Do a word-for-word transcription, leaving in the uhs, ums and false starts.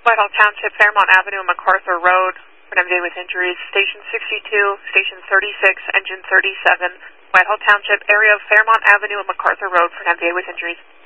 Whitehall Township, Fairmont Avenue, MacArthur Road, for an M V A with injuries. Station sixty-two, Station thirty-six, Engine thirty-seven. Whitehall Township, area of Fairmont Avenue and MacArthur Road, for an M V A with injuries.